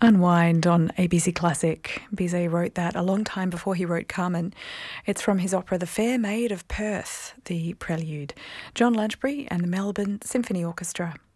Unwind on ABC Classic. Bizet wrote that a long time before he wrote Carmen. It's from his opera The Fair Maid of Perth, the prelude. John Lanchbury and the Melbourne Symphony Orchestra.